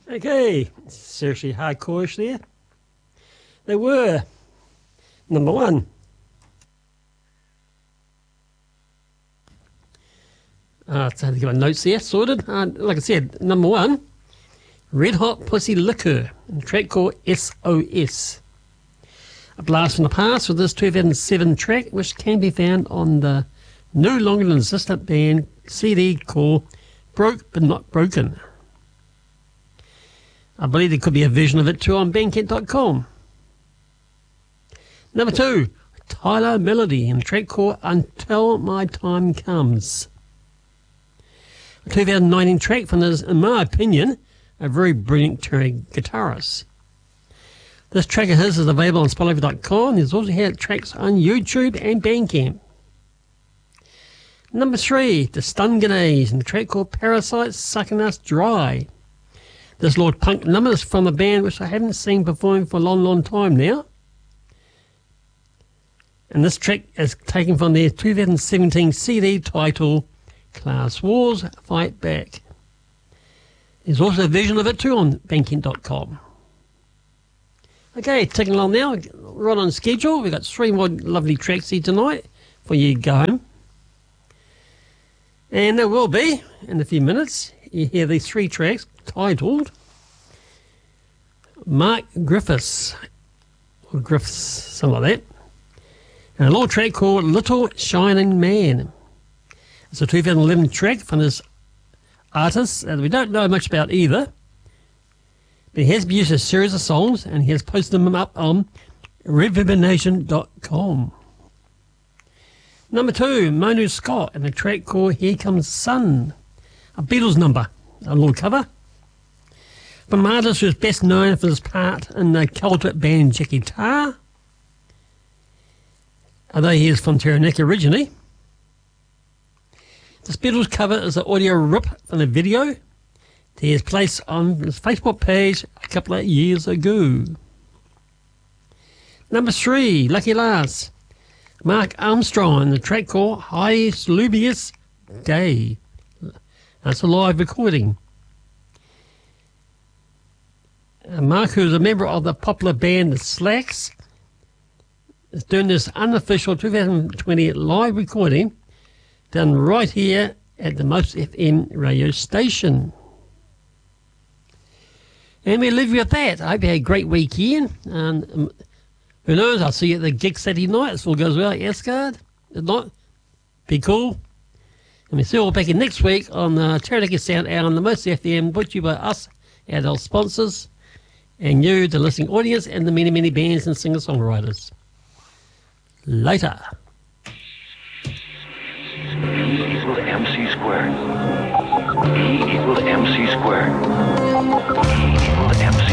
Okay, seriously hardcore-ish there. They were number one. So to get my notes there sorted. Like I said, number one, Red Hot Pussy Liquor, a track called SOS. A blast from the past with this 2007 track, which can be found on the No Longer an Existent Band CD called Broke But Not Broken. I believe there could be a version of it too on Bandcamp.com. Number two, Tyler Melody, and a track called Until My Time Comes. A 2019 track from this, in my opinion, a very brilliant touring guitarist. This track of his is available on Spotify.com. He's also had tracks on YouTube and Bandcamp. Number three, The Stun Grenades, and a track called Parasites Sucking Us Dry. This Lord Punk number is from a band which I haven't seen performing for a long, long time now. And this track is taken from their 2017 CD titled Class Wars Fight Back. There's also a version of it too on Bandcamp.com. Okay, taking along now, right on schedule. We've got three more lovely tracks here tonight for you to go home. And there will be, in a few minutes, you hear these three tracks titled Mark Griffiths, or Griffiths, something like that. And a little track called Little Shining Man. It's a 2011 track from this artist, and we don't know much about either. But he has produced a series of songs, and he has posted them up on ReverbNation.com. Number two, Monu Scott, and a track called Here Comes Sun, a Beatles number, a little cover. From an artist who is best known for his part in the Celtic band Jackie Tar, although he is from Taranaki originally. This Beatles cover is an audio rip from the video that he has placed on his Facebook page a couple of years ago. Number three, Lucky Last, Mark Armstrong, and the track called High Salubrious Day. That's a live recording. Mark, who is a member of the popular band The Slacks, is doing this unofficial 2020 live recording done right here at the Most FM radio station. And we leave you with that. I hope you had a great weekend. And who knows, I'll see you at the gig Saturday night. If all goes well at Asgard. If not, be cool. And we'll see you all back in next week on Taranaki Sound Hour on the Most FM, brought to you by us and our sponsors, and you, the listening audience, and the many, many bands and singer-songwriters. Later. E equals MC squared. E equals MC squared. E equals MC